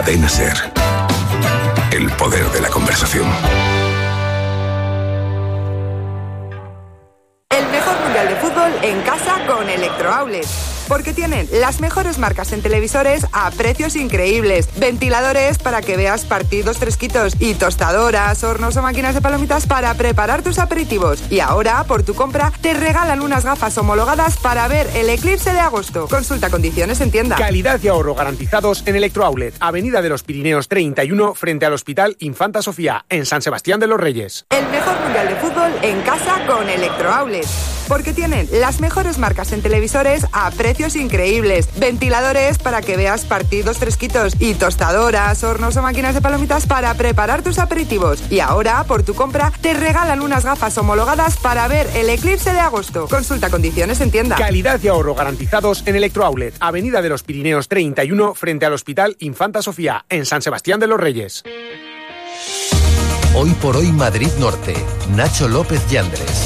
Cadena SER. El poder de la conversación. El mejor mundial de fútbol en casa con Electroaulet. Porque tienen las mejores marcas en televisores a precios increíbles, ventiladores para que veas partidos fresquitos y tostadoras, hornos o máquinas de palomitas para preparar tus aperitivos. Y ahora, por tu compra, te regalan unas gafas homologadas para ver el eclipse de agosto. Consulta condiciones en tienda. Calidad y ahorro garantizados en Electroaulet, Avenida de los Pirineos 31, frente al Hospital Infanta Sofía, en San Sebastián de los Reyes. El mejor mundial de fútbol en casa con Electroaulet. Porque tienen las mejores marcas en televisores a precios increíbles, ventiladores para que veas partidos fresquitos y tostadoras, hornos o máquinas de palomitas para preparar tus aperitivos. Y ahora, por tu compra, te regalan unas gafas homologadas para ver el eclipse de agosto. Consulta condiciones en tienda. Calidad y ahorro garantizados en Electroaulet, Avenida de los Pirineos 31, frente al Hospital Infanta Sofía, en San Sebastián de los Reyes. Hoy por hoy Madrid Norte, Nacho López Yandres.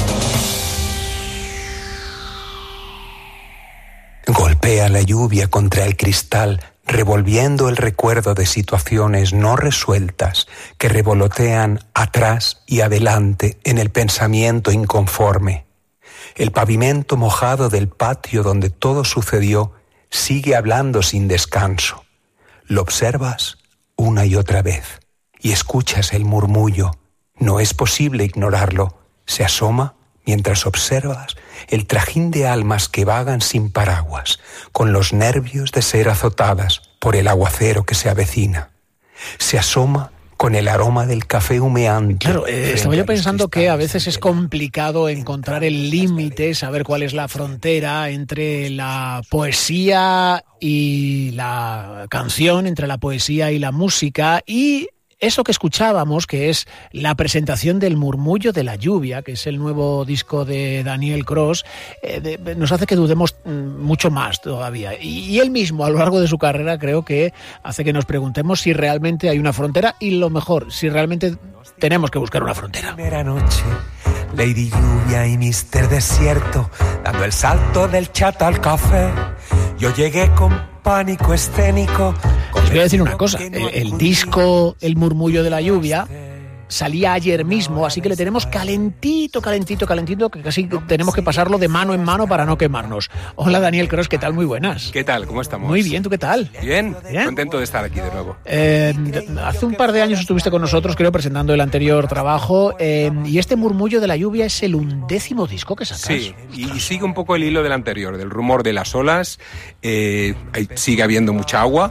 Golpea la lluvia contra el cristal, revolviendo el recuerdo de situaciones no resueltas que revolotean atrás y adelante en el pensamiento inconforme. El pavimento mojado del patio donde todo sucedió sigue hablando sin descanso. Lo observas una y otra vez y escuchas el murmullo. No es posible ignorarlo. Se asoma mientras observas el trajín de almas que vagan sin paraguas, con los nervios de ser azotadas por el aguacero que se avecina. Se asoma con el aroma del café humeante. Claro, estaba yo pensando que a veces es complicado encontrar el límite, saber cuál es la frontera entre la poesía y la canción, entre la poesía y la música, y eso que escuchábamos, que es la presentación del Murmullo de la Lluvia, que es el nuevo disco de Daniel Cross, nos hace que dudemos mucho más todavía. Y él mismo, a lo largo de su carrera, creo que hace que nos preguntemos si realmente hay una frontera y, lo mejor, si realmente tenemos que buscar una frontera. Primera noche, Lady Lluvia y Mr. Desierto, dando el salto del chat al café. Yo llegué con pánico escénico. Les voy a decir una cosa, el disco El Murmullo de la Lluvia salía ayer mismo, así que le tenemos calentito, que casi tenemos que pasarlo de mano en mano para no quemarnos. Hola Daniel Cross, ¿qué tal? Muy buenas. ¿Qué tal? ¿Cómo estamos? Muy bien, ¿tú qué tal? Bien, contento de estar aquí de nuevo. Hace un par de años estuviste con nosotros, creo, presentando el anterior trabajo, y este Murmullo de la Lluvia es el 11º disco que sacas. Sí, y sigue un poco el hilo del anterior, del rumor de las olas. Sigue habiendo mucha agua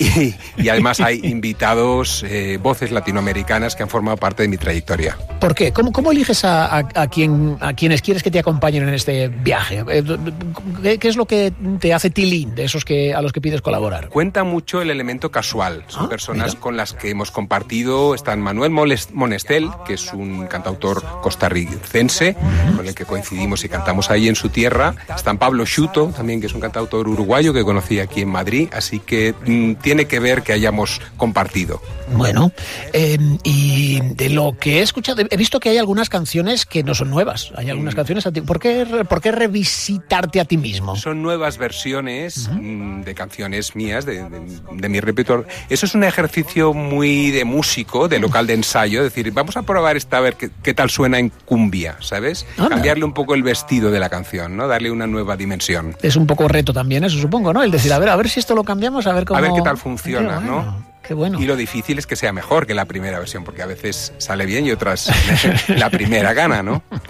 y además hay invitados, voces latinoamericanas que han formado parte de mi trayectoria. ¿Por qué? ¿Cómo eliges a quienes quieres que te acompañen en este viaje? ¿Qué es lo que te hace tilín de esos a los que pides colaborar? Cuenta mucho el elemento casual. Son personas con las que hemos compartido. Están Manuel Monestel, que es un cantautor costarricense, con el que coincidimos y cantamos ahí en su tierra. Están Pablo Xuto, también, que es un cantautor uruguayo que conocí aquí en Madrid. Así que tiene que ver que hayamos compartido. Bueno, y de lo que he escuchado, he visto que hay algunas canciones que no son nuevas. Hay algunas canciones. ¿Por qué revisitarte a ti mismo? Son nuevas versiones de canciones mías, de mi repertorio. Eso es un ejercicio muy de músico, de local de ensayo. Es decir, vamos a probar esta, a ver qué tal suena en cumbia, ¿sabes? Cambiarle un poco el vestido de la canción, ¿no? Darle una nueva dimensión. Es un poco reto también eso, supongo, ¿no? El decir, a ver si esto lo cambiamos, a ver cómo... A ver qué tal funciona, ¿no? Qué bueno. Y lo difícil es que sea mejor que la primera versión, porque a veces sale bien y otras la primera gana, ¿no?